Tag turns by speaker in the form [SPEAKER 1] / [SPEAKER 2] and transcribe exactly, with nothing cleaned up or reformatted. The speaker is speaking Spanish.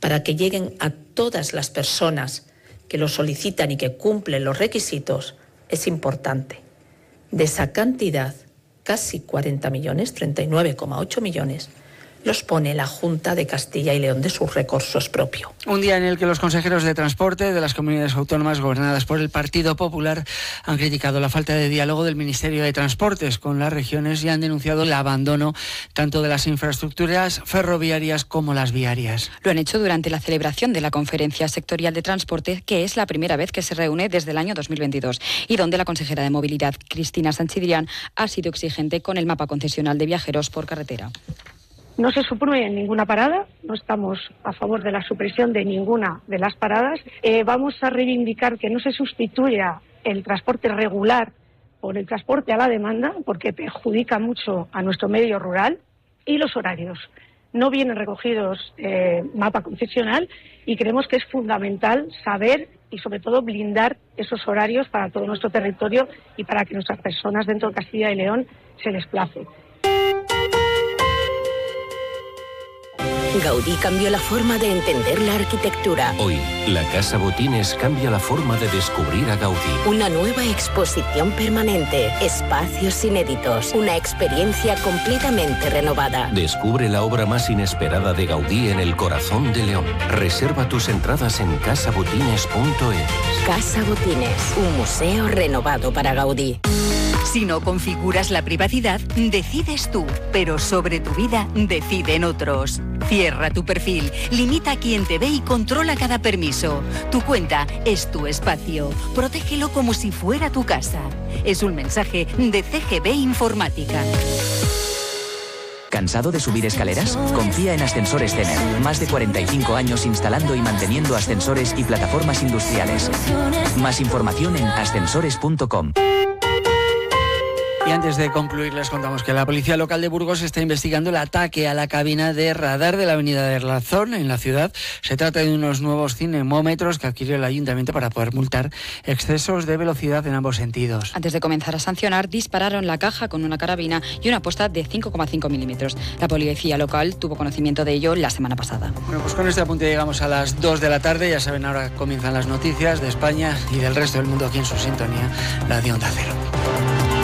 [SPEAKER 1] para que lleguen a todas las personas que lo solicitan y que cumplen los requisitos es importante. De esa cantidad, casi cuarenta millones, treinta y nueve coma ocho millones, los pone la Junta de Castilla y León de sus recursos propios.
[SPEAKER 2] Un día en el que los consejeros de transporte de las comunidades autónomas gobernadas por el Partido Popular han criticado la falta de diálogo del Ministerio de Transportes con las regiones y han denunciado el abandono tanto de las infraestructuras ferroviarias como las viarias.
[SPEAKER 3] Lo han hecho durante la celebración de la Conferencia Sectorial de Transporte, que es la primera vez que se reúne desde el año dos mil veintidós y donde la consejera de Movilidad, Cristina Sanchidrián, ha sido exigente con el mapa concesional de viajeros por carretera.
[SPEAKER 4] No se supone ninguna parada, no estamos a favor de la supresión de ninguna de las paradas. Eh, vamos a reivindicar que no se sustituya el transporte regular por el transporte a la demanda, porque perjudica mucho a nuestro medio rural, y los horarios. No vienen recogidos eh, mapa concesional y creemos que es fundamental saber y sobre todo blindar esos horarios para todo nuestro territorio y para que nuestras personas dentro de Castilla y León se desplacen.
[SPEAKER 5] Gaudí cambió la forma de entender la arquitectura.
[SPEAKER 6] Hoy, la Casa Botines cambia la forma de descubrir a Gaudí.
[SPEAKER 5] Una nueva exposición permanente, espacios inéditos, una experiencia completamente renovada.
[SPEAKER 6] Descubre la obra más inesperada de Gaudí en el corazón de León. Reserva tus entradas en casa botines punto es.
[SPEAKER 5] Casa Botines, un museo renovado para Gaudí.
[SPEAKER 7] Si no configuras la privacidad, decides tú, pero sobre tu vida deciden otros. Cierra tu perfil, limita a quien te ve y controla cada permiso. Tu cuenta es tu espacio. Protégelo como si fuera tu casa. Es un mensaje de C G B Informática.
[SPEAKER 8] ¿Cansado de subir escaleras? Confía en Ascensores Tener. Más de cuarenta y cinco años instalando y manteniendo ascensores y plataformas industriales. Más información en ascensores punto com.
[SPEAKER 2] Y antes de concluir, les contamos que la Policía Local de Burgos está investigando el ataque a la cabina de radar de la avenida de Razón en la ciudad. Se trata de unos nuevos cinemómetros que adquirió el ayuntamiento para poder multar excesos de velocidad en ambos sentidos.
[SPEAKER 3] Antes de comenzar a sancionar, dispararon la caja con una carabina y una apuesta de cinco coma cinco milímetros. La Policía Local tuvo conocimiento de ello la semana pasada.
[SPEAKER 2] Bueno, pues con este apunte llegamos a las dos de la tarde. Ya saben, ahora comienzan las noticias de España y del resto del mundo aquí en su sintonía, la de Onda Cero.